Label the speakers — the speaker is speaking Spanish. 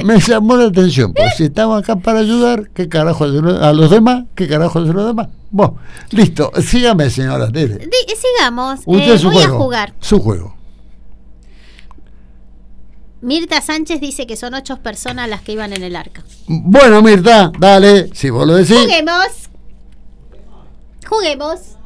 Speaker 1: me llamó la atención, pues si estamos acá para ayudar, ¿qué carajo a los demás? ¿Qué carajo de los demás? Bueno, listo, sígame, señora Tere.
Speaker 2: Sigamos.
Speaker 1: Usted su
Speaker 2: voy
Speaker 1: juego,
Speaker 2: a jugar.
Speaker 1: Su juego.
Speaker 2: Mirta Sánchez dice que son 8 personas las que iban en el arca.
Speaker 1: Bueno, Mirta, dale, si vos lo decís.
Speaker 2: Juguemos.